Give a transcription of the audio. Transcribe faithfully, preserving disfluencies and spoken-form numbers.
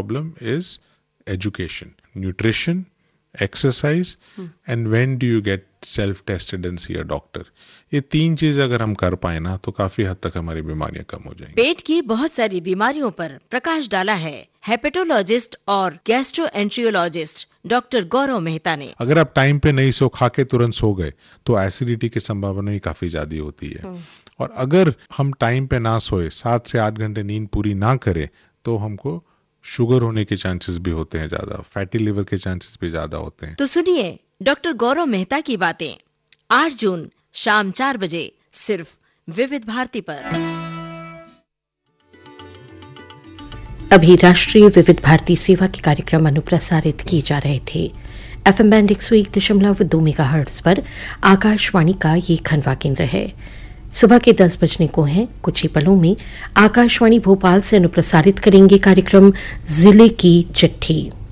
problem is education, nutrition, exercise, hmm. and when do you get self-tested and see a doctor. ये तीन चीज अगर हम कर पाए ना तो काफी हद तक हमारी बीमारियां कम हो जाएंगी। पेट की बहुत सारी बीमारियों पर प्रकाश डाला है हेपेटोलॉजिस्ट और गैस्ट्रोएंट्रियोलॉजिस्ट डॉक्टर गौरव मेहता ने। अगर आप टाइम पे नहीं सो, खा के तुरंत सो गए तो एसिडिटी की संभावना ही काफी ज्यादा होती है। hmm. और अगर हम टाइम पे ना सोए, सात से आठ घंटे नींद पूरी ना करें, तो हमको शुगर होने के चांसेस भी होते हैं ज्यादा, फैटी लिवर के चांसेस भी ज्यादा होते हैं। तो सुनिए डॉक्टर गौरव मेहता की बातें आठ जून शाम चार बजे सिर्फ विविध भारती पर। अभी राष्ट्रीय विविध भारती सेवा के कार्यक्रम अनुप्रसारित किए जा रहे थे। एफएम बैंड एक सौ एक दशमलव दो मेगाहर्ट्ज पर आकाशवाणी का ये खंडवा केंद्र है। सुबह के दस बजने को है। कुछ ही पलों में आकाशवाणी भोपाल से अनुप्रसारित करेंगे कार्यक्रम जिले की चिट्ठी।